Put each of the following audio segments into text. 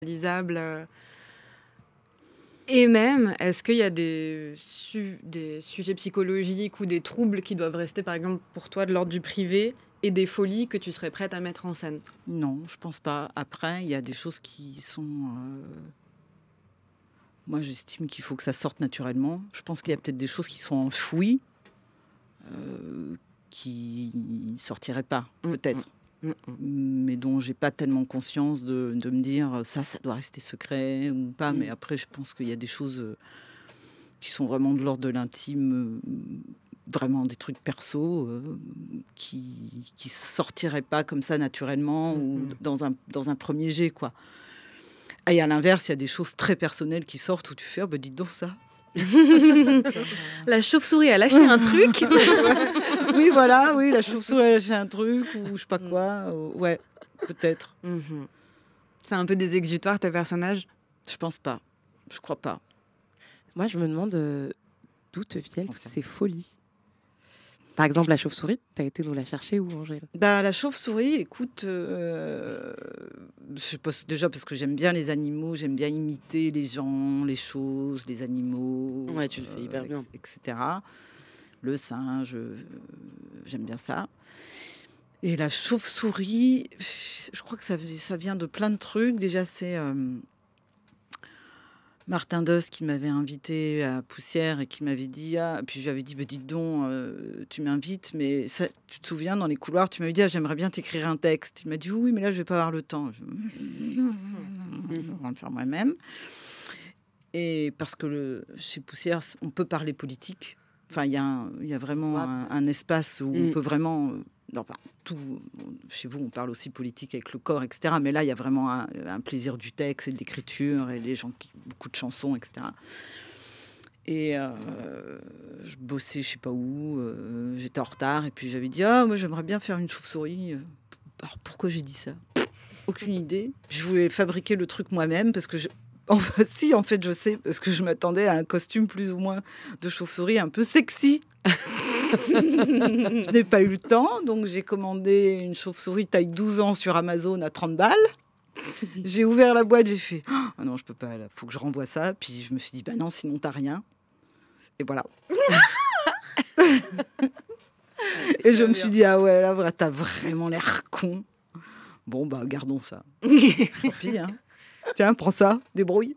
réalisable. Et même, est-ce qu'il y a des sujets psychologiques ou des troubles qui doivent rester, par exemple, pour toi, de l'ordre du privé et des folies que tu serais prête à mettre en scène? Non, je pense pas. Après, il y a des choses qui sont... Moi, j'estime qu'il faut que ça sorte naturellement. Je pense qu'il y a peut-être des choses qui sont enfouies, qui sortiraient pas, peut-être. Mais dont j'ai pas tellement conscience de me dire ça doit rester secret ou pas. Mais après, je pense qu'il y a des choses qui sont vraiment de l'ordre de l'intime, vraiment des trucs perso qui sortiraient pas comme ça naturellement ou dans un premier jet, quoi. Et à l'inverse, il y a des choses très personnelles qui sortent où tu fais, oh bah dites donc ça. La chauve-souris a lâché un truc. Oui, voilà, oui, la chauve-souris a lâché un truc ou je sais pas quoi. Ouais, peut-être. C'est un peu des exutoires, tes personnages? Je pense pas. Je crois pas. Moi, je me demande d'où te viennent toutes ces folies. Par exemple, la chauve-souris, tu as été nous la chercher où, Angèle? Bah, la chauve-souris, écoute, je pense déjà parce que j'aime bien les animaux, j'aime bien imiter les gens, les choses, les animaux. Ouais, tu le fais hyper bien. Etc. Le singe, j'aime bien ça. Et la chauve-souris, je crois que ça vient de plein de trucs. Déjà, c'est Martin Doss qui m'avait invité à Poussière et qui m'avait dit puis je lui avais dit bah, dites donc tu m'invites mais ça, tu te souviens dans les couloirs tu m'avais dit j'aimerais bien t'écrire un texte. Il m'a dit oui mais là je vais pas avoir le temps. Je vais le faire moi-même. Et parce que chez Poussière on peut parler politique. Enfin il y a vraiment un espace où on peut vraiment enfin, tout, chez vous, on parle aussi politique avec le corps, etc. Mais là, il y a vraiment un plaisir du texte et de l'écriture et les gens qui beaucoup de chansons, etc. Et je bossais, je sais pas où, j'étais en retard et puis j'avais dit moi j'aimerais bien faire une chauve-souris. Alors pourquoi j'ai dit ça? Aucune idée. Je voulais fabriquer le truc moi-même parce que enfin, si, en fait, je sais, parce que je m'attendais à un costume plus ou moins de chauve-souris un peu sexy. Je n'ai pas eu le temps, donc j'ai commandé une chauve-souris taille 12 ans sur Amazon à 30 balles. J'ai ouvert la boîte, j'ai fait ah non, je peux pas, il faut que je renvoie ça. Puis je me suis dit bah non, sinon t'as rien. Et voilà. Et je me suis dit ah ouais, là, t'as vraiment l'air con. Bon, bah gardons ça. Tant pis, hein. Tiens, prends ça, débrouille.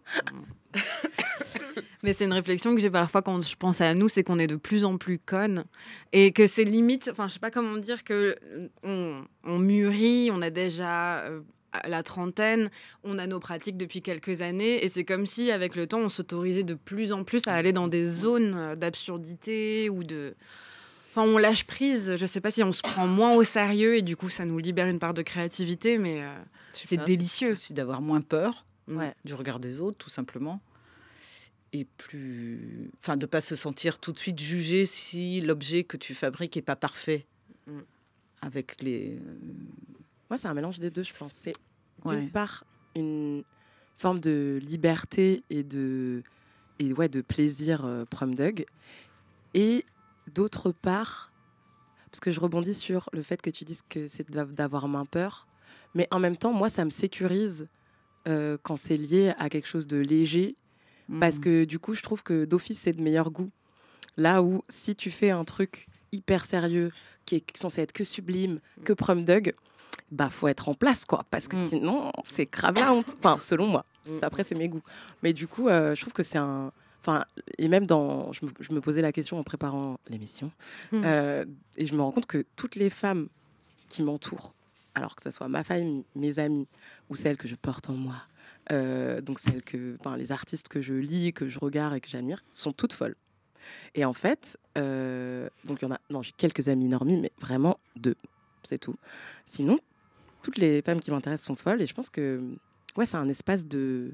Mais c'est une réflexion que j'ai parfois quand je pense à nous, c'est qu'on est de plus en plus connes et que c'est limite, enfin je sais pas comment dire, que on mûrit, on a déjà la trentaine, on a nos pratiques depuis quelques années et c'est comme si avec le temps on s'autorisait de plus en plus à aller dans des zones d'absurdité ou de... Enfin on lâche prise, je sais pas si on se prend moins au sérieux et du coup ça nous libère une part de créativité mais c'est délicieux. C'est aussi d'avoir moins peur du regard des autres tout simplement. Et plus, enfin, de pas se sentir tout de suite jugé si l'objet que tu fabriques est pas parfait. Avec les. Moi, c'est un mélange des deux, je pense. C'est d'une part une forme de liberté et de plaisir prom dog, et d'autre part, parce que je rebondis sur le fait que tu dises que c'est d'avoir moins peur, mais en même temps, moi, ça me sécurise quand c'est lié à quelque chose de léger. Parce que du coup, je trouve que d'office, c'est de meilleur goût. Là où, si tu fais un truc hyper sérieux, qui est censé être que sublime, que prom dog, bah, faut être en place, quoi. Parce que sinon, c'est grave la honte. Enfin, selon moi. Après, c'est mes goûts. Mais du coup, je trouve que c'est un... Enfin, et même je me posais la question en préparant l'émission. Et je me rends compte que toutes les femmes qui m'entourent, alors que ce soit ma famille, mes amis, ou celles que je porte en moi, donc les artistes que je lis, que je regarde et que j'admire, sont toutes folles. Et en fait, donc il y en a, non, j'ai quelques amis normies, mais vraiment 2, c'est tout. Sinon, toutes les femmes qui m'intéressent sont folles et je pense que c'est un espace de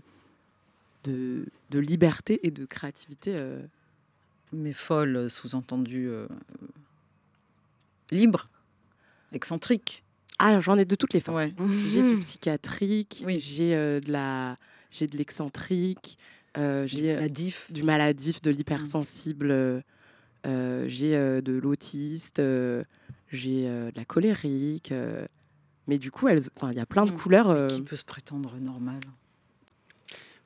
liberté et de créativité. Mais folle, sous-entendu libre, excentrique. Ah, j'en ai de toutes les formes. Ouais. J'ai du psychiatrique, j'ai de l'excentrique, j'ai du maladif, de l'hypersensible, j'ai de l'autiste, j'ai de la colérique. Mais du coup, il y a plein de couleurs. Qui peut se prétendre normal.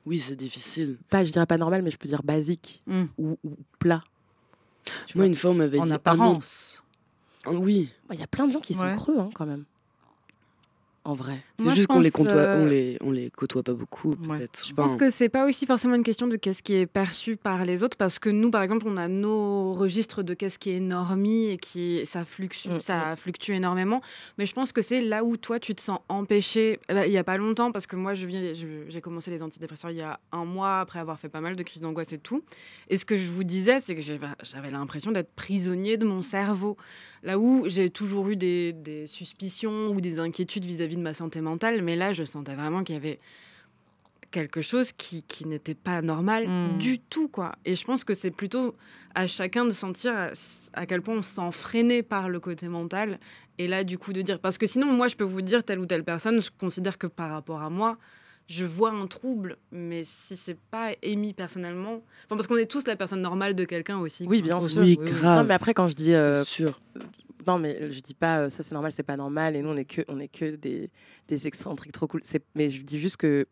Oui, c'est difficile. je dirais pas normal, mais je peux dire basique ou plat. Moi, une fois, on m'avait dit... En apparence. Oui. Il y a plein de gens qui sont creux, quand même. En vrai. C'est juste qu'on les côtoie pas beaucoup, peut-être. Je pense que c'est pas aussi forcément une question de qu'est-ce qui est perçu par les autres, parce que nous, par exemple, on a nos registres de qu'est-ce qui est normie et ça fluctue énormément. Mais je pense que c'est là où toi, tu te sens empêché. Il y a pas longtemps, parce que moi, j'ai commencé les antidépresseurs il y a 1 mois, après avoir fait pas mal de crises d'angoisse et tout. Et ce que je vous disais, c'est que j'avais l'impression d'être prisonnier de mon cerveau. Là où j'ai toujours eu des suspicions ou des inquiétudes vis-à-vis de ma santé mentale, mais là, je sentais vraiment qu'il y avait quelque chose qui n'était pas normal du tout, quoi. Et je pense que c'est plutôt à chacun de sentir à quel point on se sent freiné par le côté mental. Et là, du coup, de dire... Parce que sinon, moi, je peux vous dire telle ou telle personne, je considère que par rapport à moi, je vois un trouble, mais si c'est pas émis personnellement... Enfin, parce qu'on est tous la personne normale de quelqu'un aussi. Oui, bien sûr. Oui, grave. Non, mais après, quand je dis... C'est sûr. Non, mais je dis pas ça c'est normal, c'est pas normal, et nous on est que des excentriques trop cool. Mais je dis juste que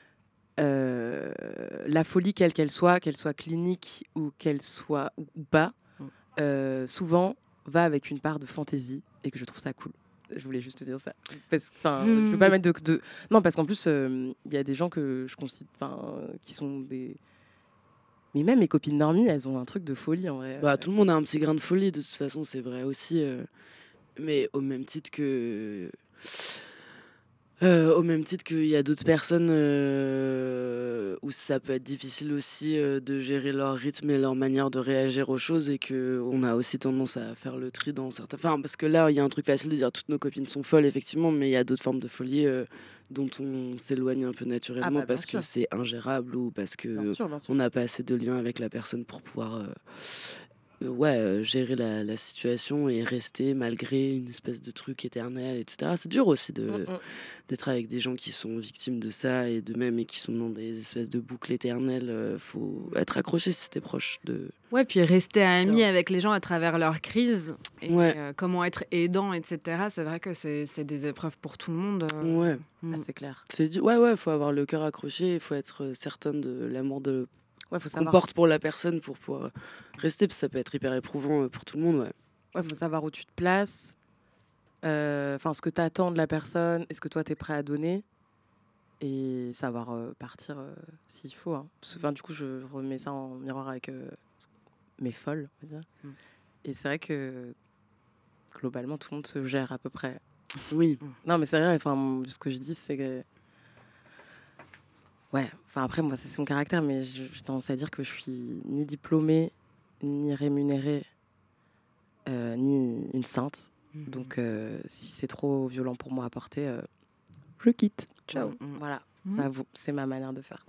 la folie, quelle qu'elle soit clinique ou qu'elle soit ou pas, souvent va avec une part de fantaisie, et que je trouve ça cool. Je voulais juste te dire ça. Je veux pas mettre de... Non, parce qu'en plus, il y a des gens que je considère, qui sont des... Mais même mes copines normies, elles ont un truc de folie, en vrai. Tout le monde a un petit grain de folie, de toute façon, c'est vrai aussi. Mais au même titre que... au même titre qu'il y a d'autres personnes où ça peut être difficile aussi de gérer leur rythme et leur manière de réagir aux choses, et qu'on a aussi tendance à faire le tri dans certains... Enfin, parce que là, il y a un truc facile de dire toutes nos copines sont folles, effectivement, mais il y a d'autres formes de folie dont on s'éloigne un peu naturellement parce que c'est ingérable, ou parce que on n'a pas assez de lien avec la personne pour pouvoir... gérer la situation et rester malgré une espèce de truc éternel, etc. C'est dur aussi d'être avec des gens qui sont victimes de ça et qui sont dans des espèces de boucles éternelles. Faut être accroché si t'es proche de... Ouais, puis rester ami avec les gens à travers leurs crises, et comment être aidant, etc. C'est vrai que c'est des épreuves pour tout le monde. C'est clair. Faut avoir le cœur accroché, il faut être certain de l'amour qu'on savoir... porte pour la personne pour pouvoir rester, parce que ça peut être hyper éprouvant pour tout le monde. Faut savoir où tu te places, ce que tu attends de la personne, est-ce que toi t'es prêt à donner, et savoir partir s'il faut. Du coup, je remets ça en miroir avec mes folles, on va dire. Et c'est vrai que globalement, tout le monde se gère à peu près. Oui. Non, mais c'est vrai, ce que je dis, c'est que... après, moi, c'est mon caractère, mais j'ai tendance à dire que je suis ni diplômée, ni rémunérée, ni une sainte. Donc, si c'est trop violent pour moi à porter, je quitte. Ciao. Voilà, c'est ma manière de faire.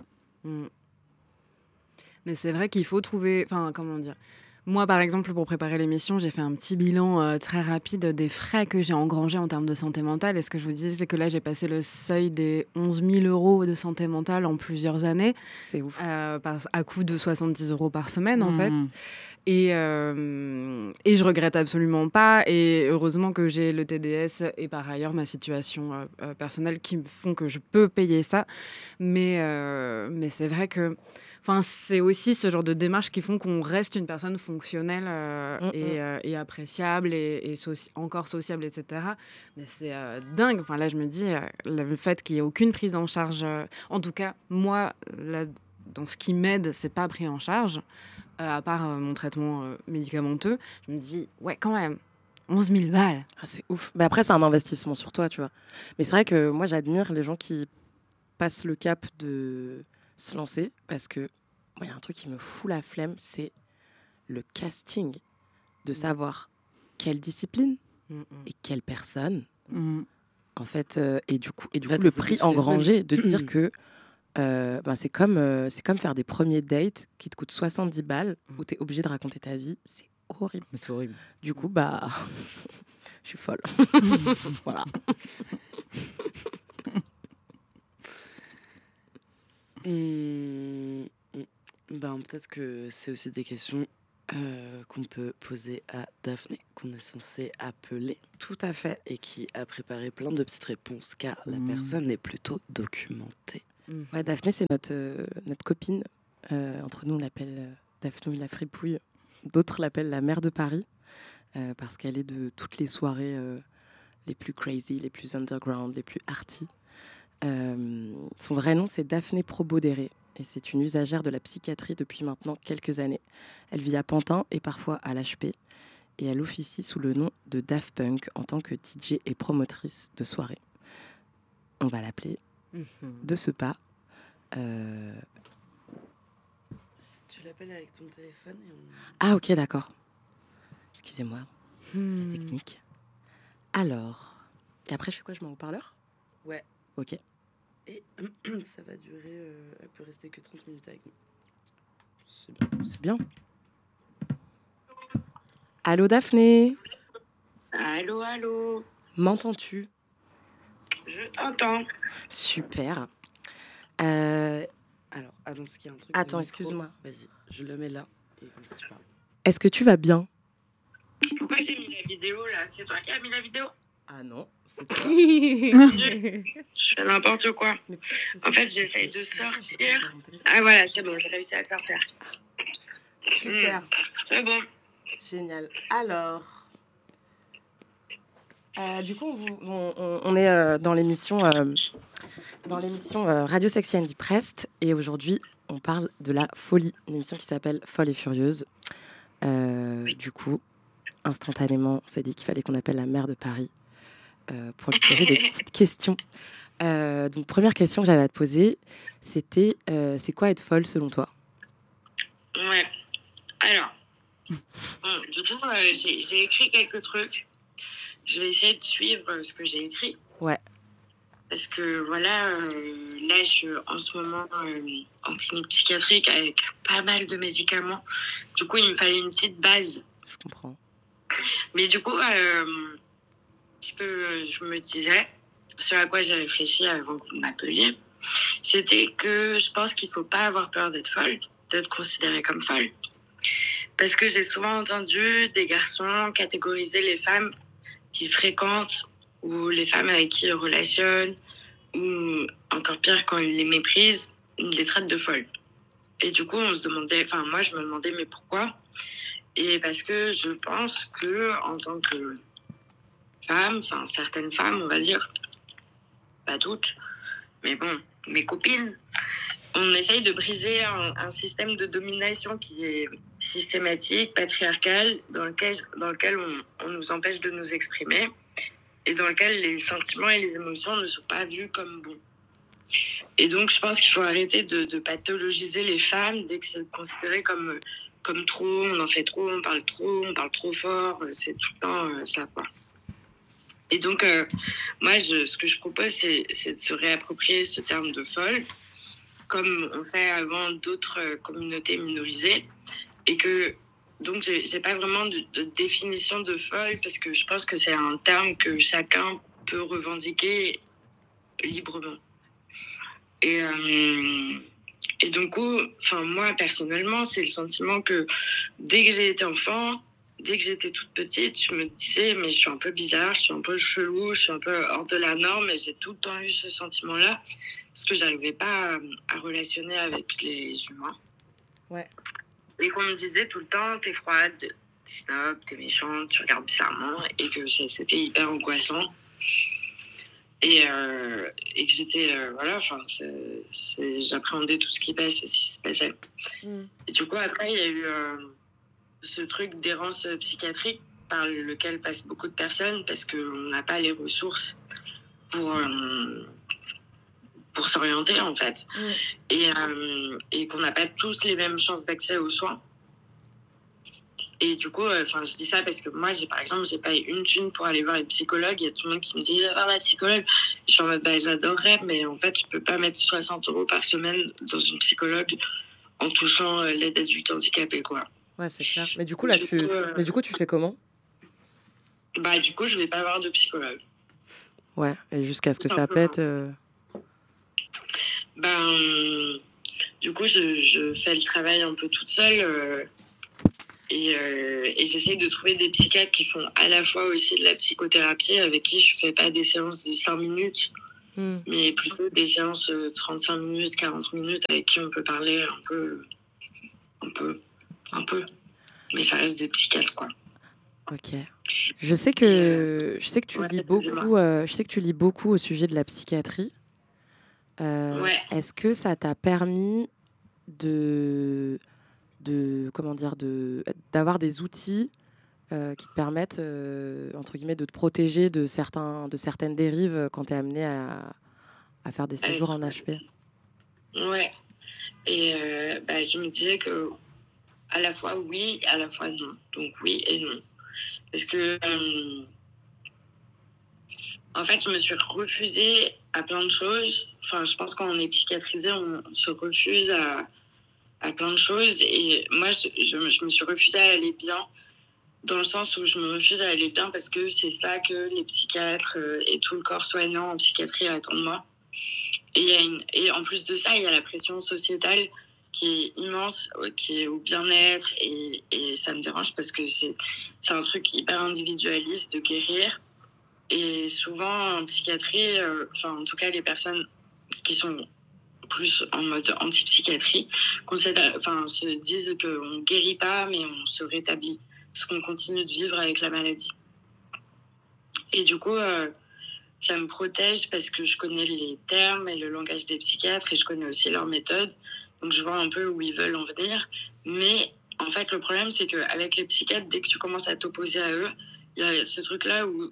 Mais c'est vrai qu'il faut trouver... Enfin, comment dire... Moi, par exemple, pour préparer l'émission, j'ai fait un petit bilan très rapide des frais que j'ai engrangés en termes de santé mentale. Et ce que je vous disais, c'est que là, j'ai passé le seuil des 11 000 € de santé mentale en plusieurs années. C'est ouf. À coût de 70 € par semaine, en fait. Et je regrette absolument pas. Et heureusement que j'ai le TDS et par ailleurs ma situation personnelle qui me font que je peux payer ça. Mais c'est vrai que... c'est aussi ce genre de démarches qui font qu'on reste une personne fonctionnelle et appréciable et encore sociable, etc. Mais c'est dingue. Là, je me dis, le fait qu'il n'y ait aucune prise en charge... en tout cas, moi, là, dans ce qui m'aide, c'est pas pris en charge, à part mon traitement médicamenteux. Je me dis, quand même, 11 000 balles. C'est ouf. Mais après, c'est un investissement sur toi, tu vois. Mais c'est vrai que moi, j'admire les gens qui passent le cap de... se lancer, parce que il y a un truc qui me fout la flemme, c'est le casting, de savoir quelle discipline et quelle personne, en fait, et du coup le prix engrangé de dire que c'est comme faire des premiers dates qui te coûtent 70 balles, où tu es obligé de raconter ta vie. C'est horrible. Mais c'est horrible. Du coup, je suis folle. Voilà. Peut-être que c'est aussi des questions qu'on peut poser à Daphné, qu'on est censé appeler. Tout à fait. Et qui a préparé plein de petites réponses, car la personne est plutôt documentée. Ouais, Daphné, c'est notre copine. Entre nous, on l'appelle Daphné la fripouille. D'autres l'appellent la mère de Paris, parce qu'elle est de toutes les soirées les plus crazy, les plus underground, les plus arty. Son vrai nom, c'est Daphné Probodere. Et c'est une usagère de la psychiatrie depuis maintenant quelques années. Elle vit à Pantin et parfois à l'HP. Et elle officie sous le nom de Daft Punk en tant que DJ et promotrice de soirée. On va l'appeler de ce pas. Tu l'appelles avec ton téléphone et on... Ah ok, d'accord. Excusez-moi, la technique. Alors, et après je fais quoi? Je mets en haut-parleur? Ouais. Ok. Et ça va durer... elle peut rester que 30 minutes avec nous. C'est bien. Allô Daphné? Allô, allô. M'entends-tu? Je t'entends. Super. Alors, attends, parce qu'il y a un truc... Attends, de micro. excuse-moi. Vas-y, je le mets là, et comme ça tu parles. Est-ce que tu vas bien? Pourquoi j'ai mis la vidéo là? C'est toi qui as mis la vidéo? Ah non, c'est toi. Je fais n'importe quoi. En fait, j'essaye de sortir. Ah voilà, c'est bon, j'ai réussi à sortir. Super. C'est bon. Génial. Alors, du coup, on est dans l'émission Radio Sexy and Depressed, et aujourd'hui, on parle de la folie, une émission qui s'appelle Folle et Furieuse. Du coup, instantanément, on s'est dit qu'il fallait qu'on appelle la maire de Paris pour lui poser des petites questions. Donc, première question que j'avais à te poser, c'était c'est quoi être folle selon toi? Ouais. Alors, bon, du coup, j'ai écrit quelques trucs. Je vais essayer de suivre ce que j'ai écrit. Ouais. Parce que voilà, là, je suis en ce moment en clinique psychiatrique avec pas mal de médicaments. Du coup, il me fallait une petite base. Je comprends. Mais du coup, ce que je me disais, ce à quoi j'ai réfléchi avant que vous m'appeliez, c'était que je pense qu'il ne faut pas avoir peur d'être folle, d'être considérée comme folle. Parce que j'ai souvent entendu des garçons catégoriser les femmes qu'ils fréquentent ou les femmes avec qui ils relationnent, ou encore pire, quand ils les méprisent, ils les traitent de folles. Et du coup, moi je me demandais, mais pourquoi? Et parce que je pense que en tant que femme, certaines femmes, on va dire, pas toutes, mais bon, mes copines, on essaye de briser un système de domination qui est systématique, patriarcal, dans lequel on nous empêche de nous exprimer et dans lequel les sentiments et les émotions ne sont pas vus comme bons. Et donc, je pense qu'il faut arrêter de pathologiser les femmes dès que c'est considéré comme trop, on en fait trop, on parle trop fort, c'est tout le temps ça, quoi. Et donc, moi, ce que je propose, c'est de se réapproprier ce terme de folle, comme on fait avant d'autres communautés minorisées, et que donc j'ai pas vraiment de définition de folle, parce que je pense que c'est un terme que chacun peut revendiquer librement. Et du coup, moi personnellement, c'est le sentiment que dès que j'ai été enfant, dès que j'étais toute petite, je me disais, mais je suis un peu bizarre, je suis un peu chelou, je suis un peu hors de la norme, et j'ai tout le temps eu ce sentiment-là, parce que j'arrivais pas à relationner avec les humains. Ouais. Et qu'on me disait tout le temps, t'es froide, t'es snob, t'es méchante, tu regardes bizarrement, et que c'était hyper angoissant. Et que j'étais, j'appréhendais tout ce qui se passait. Et du coup, après, il y a eu ce truc d'errance psychiatrique par lequel passent beaucoup de personnes, parce qu'on n'a pas les ressources pour s'orienter, en fait. Et qu'on n'a pas tous les mêmes chances d'accès aux soins. Et du coup, je dis ça parce que moi, par exemple, j'ai pas une thune pour aller voir une psychologue. Il y a tout le monde qui me dit, va voir la psychologue. Je suis en mode, j'adorerais, mais en fait, je peux pas mettre 60 € par semaine dans une psychologue en touchant l'aide adulte handicapé, quoi. Ouais, c'est clair. Mais du coup, là, tu fais comment? Du coup, je vais pas voir de psychologue. Ouais, et jusqu'à ce que ça pète. Du coup, je fais le travail un peu toute seule. Et j'essaie de trouver des psychiatres qui font à la fois aussi de la psychothérapie, avec qui je fais pas des séances de 5 minutes mais plutôt des séances 35 minutes, 40 minutes avec qui on peut parler un peu. Mais ça reste des psychiatres, quoi. Ok. Je sais que tu lis beaucoup. Je sais que tu lis beaucoup au sujet de la psychiatrie. Est-ce que ça t'a permis d'avoir des outils qui te permettent entre guillemets de te protéger de certaines dérives quand tu es amené à faire des séjours en HP? Ouais. Et je me disais que à la fois oui, à la fois non. Donc oui et non. Parce que en fait, je me suis refusée à plein de choses. Enfin, je pense quand on est psychiatrisé, on se refuse à plein de choses. Et moi, je me suis refusée à aller bien, dans le sens où je me refuse à aller bien parce que c'est ça que les psychiatres et tout le corps soignant en psychiatrie attendent de moi. Et en plus de ça, il y a la pression sociétale qui est immense, qui est au bien-être. Et ça me dérange parce que c'est un truc hyper individualiste de guérir. Et souvent, en psychiatrie, en tout cas, les personnes qui sont plus en mode anti-psychiatrie se disent qu'on ne guérit pas, mais on se rétablit. Parce qu'on continue de vivre avec la maladie. Et du coup, ça me protège parce que je connais les termes et le langage des psychiatres et je connais aussi leurs méthodes. Donc, je vois un peu où ils veulent en venir. Mais en fait, le problème, c'est qu'avec les psychiatres, dès que tu commences à t'opposer à eux, il y a ce truc-là où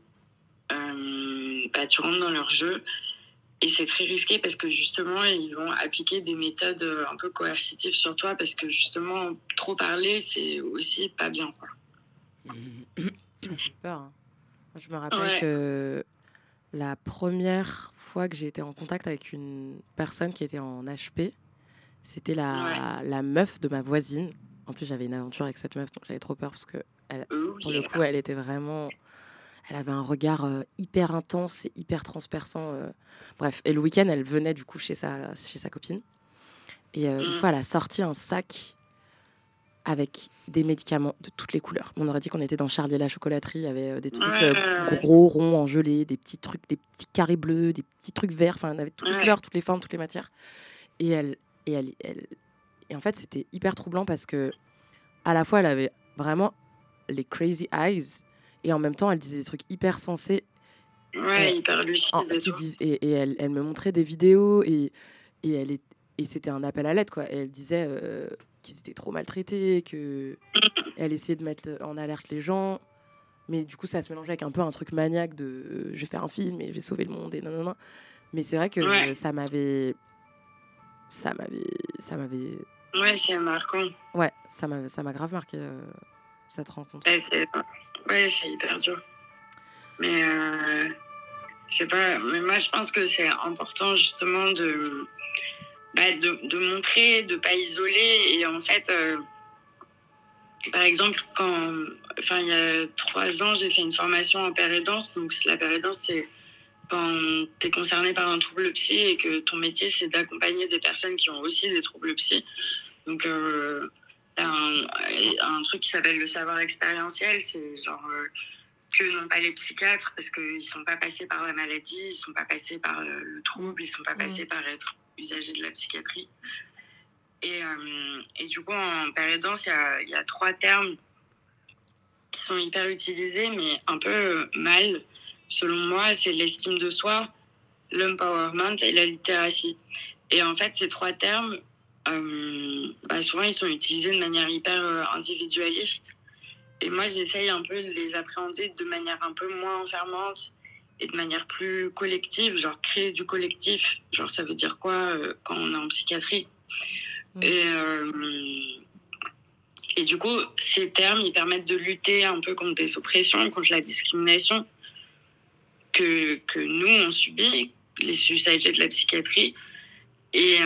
tu rentres dans leur jeu et c'est très risqué parce que justement ils vont appliquer des méthodes un peu coercitives sur toi parce que justement trop parler c'est aussi pas bien, quoi. Ça fait peur, hein. Je me rappelle que la première fois que j'ai été en contact avec une personne qui était en HP, c'était la meuf de ma voisine. En plus, j'avais une aventure avec cette meuf, donc j'avais trop peur parce que pour le coup, elle était vraiment... Elle avait un regard hyper intense et hyper transperçant. Bref, et le week-end, elle venait du coup chez sa copine. Et une fois, elle a sorti un sac avec des médicaments de toutes les couleurs. On aurait dit qu'on était dans Charlie et la chocolaterie. Il y avait des trucs gros, ronds, en gelée, des petits trucs, des petits carrés bleus, des petits trucs verts. Enfin, elle avait toutes les couleurs, toutes les formes, toutes les matières. Et en fait, c'était hyper troublant parce que à la fois, elle avait vraiment les crazy eyes. Et en même temps, elle disait des trucs hyper sensés. Hyper lucide. Et elle me montrait des vidéos et c'était un appel à l'aide, quoi. Et elle disait qu'ils étaient trop maltraités, qu'elle essayait de mettre en alerte les gens. Mais du coup, ça se mélangeait avec un peu un truc maniaque de je vais faire un film et je vais sauver le monde et non. Mais c'est vrai que ça m'avait... Ouais, c'est marquant. Ouais, ça m'a grave marqué cette rencontre. C'est hyper dur. Mais je sais pas, mais moi je pense que c'est important justement de montrer, de pas isoler. Et en fait, par exemple, il y a 3 ans, j'ai fait une formation en pérédance. Donc la pérédance, c'est quand tu es concerné par un trouble psy et que ton métier, c'est d'accompagner des personnes qui ont aussi des troubles psy. Donc, t'as un truc qui s'appelle le savoir expérientiel. C'est genre que n'ont pas les psychiatres parce qu'ils ne sont pas passés par la maladie, ils ne sont pas passés par le trouble, ils ne sont pas passés par être usagers de la psychiatrie. Et du coup, en pérédance, il y a 3 termes qui sont hyper utilisés, mais un peu mal. Selon moi, c'est l'estime de soi, l'empowerment et la littératie. Et en fait, ces 3 termes, souvent, ils sont utilisés de manière hyper individualiste. Et moi, j'essaye un peu de les appréhender de manière un peu moins enfermante et de manière plus collective, genre créer du collectif. Genre, ça veut dire quoi quand on est en psychiatrie ? Et du coup, ces termes, ils permettent de lutter un peu contre des oppressions, contre la discrimination que nous, on subit, les usagers de la psychiatrie, et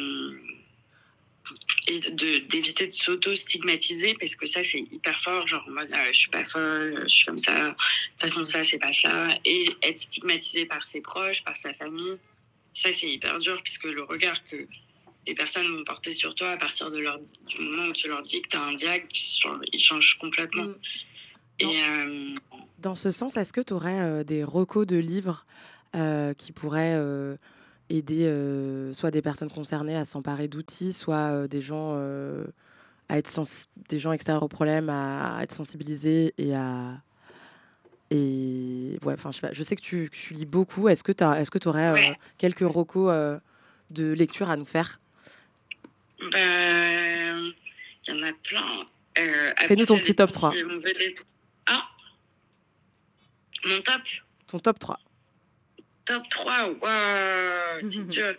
d'éviter de s'auto-stigmatiser, parce que ça, c'est hyper fort, genre en mode je suis pas folle, je suis comme ça, de toute façon, ça, c'est pas ça. Et être stigmatisé par ses proches, par sa famille, ça, c'est hyper dur, puisque le regard que les personnes vont porter sur toi à partir du moment où tu leur dis que tu as un diag, ils changent complètement. Dans ce sens, est-ce que tu aurais des recos de livres qui pourraient aider soit des personnes concernées à s'emparer d'outils, soit des gens des gens extérieurs au problème à être sensibilisés et à ouais, enfin je sais pas, je sais que tu lis beaucoup. Est-ce que tu aurais quelques recos de lecture à nous faire? Ben, il y en a plein. Fais-nous ton petit top 3. Ah, mon top? Ton top 3. Top 3, waouh, c'est dur.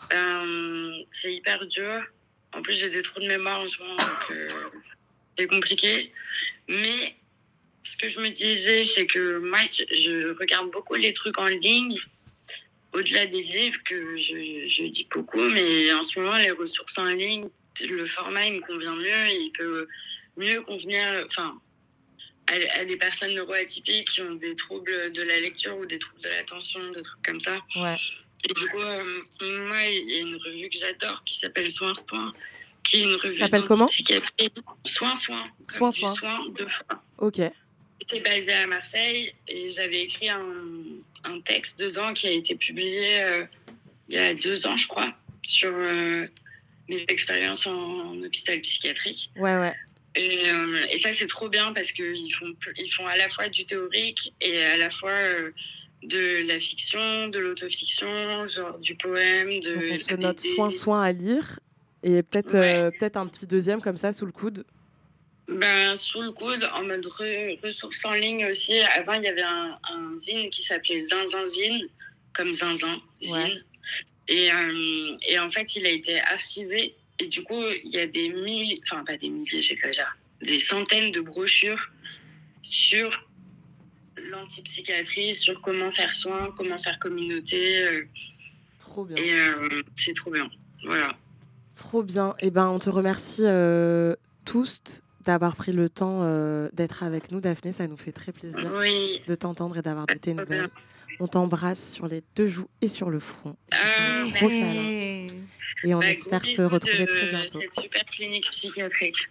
C'est hyper dur. En plus, j'ai des trous de mémoire en ce moment, donc c'est compliqué. Mais ce que je me disais, c'est que moi, je regarde beaucoup les trucs en ligne, au-delà des livres que je dis beaucoup, mais en ce moment, les ressources en ligne, le format, il me convient mieux, il peut mieux convenir à des personnes neuroatypiques qui ont des troubles de la lecture ou des troubles de l'attention, des trucs comme ça. Ouais. Et du coup, moi, il y a une revue que j'adore qui s'appelle Soin, qui est une revue comment? psychiatrie. Soin. Soin, deux fois. Ok. J'étais basée à Marseille et j'avais écrit un texte dedans qui a été publié il y a 2 ans, je crois, sur mes expériences en hôpital psychiatrique. Ouais. Et ça, c'est trop bien parce qu'ils font à la fois du théorique et à la fois de la fiction, de l'autofiction, genre du poème, de donc on se la note BD. soin à lire et peut-être un petit deuxième comme ça sous le coude. Ben, sous le coude, en mode ressources en ligne aussi. Avant, il y avait un zine qui s'appelait Zinzinzine, comme Zinzin, zine. Ouais. Et en fait, il a été archivé. Et du coup, il y a pas des milliers, j'exagère, des centaines de brochures sur l'antipsychiatrie, sur comment faire soin, comment faire communauté. Trop bien. Et c'est trop bien. Voilà. Trop bien. Et ben, on te remercie tous d'avoir pris le temps d'être avec nous, Daphné. Ça nous fait très plaisir de t'entendre et d'avoir de tes nouvelles. On t'embrasse sur les 2 joues et sur le front. Gros câlin. Et on espère te retrouver très bientôt. Cette super clinique psychiatrique.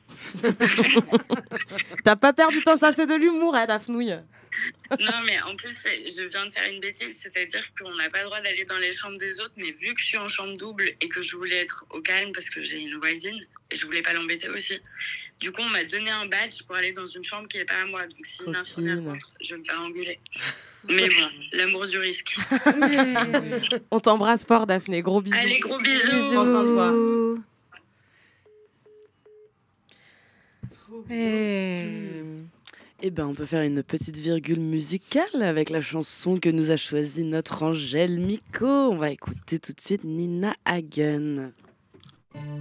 T'as pas perdu ton sens de l'humour, hein, Daphnouille? Non, mais en plus, je viens de faire une bêtise, c'est-à-dire qu'on n'a pas le droit d'aller dans les chambres des autres, mais vu que je suis en chambre double et que je voulais être au calme parce que j'ai une voisine et je voulais pas l'embêter aussi, du coup, on m'a donné un badge pour aller dans une chambre qui n'est pas à moi. Donc, si une infirmière rentre, je vais me faire engueuler. Mais bon, l'amour du risque. On t'embrasse fort, Daphné. Gros bisous. Allez, gros bisous. Prends soin de toi. Eh ben, on peut faire une petite virgule musicale avec la chanson que nous a choisie notre Angèle Miko. On va écouter tout de suite Nina Hagen.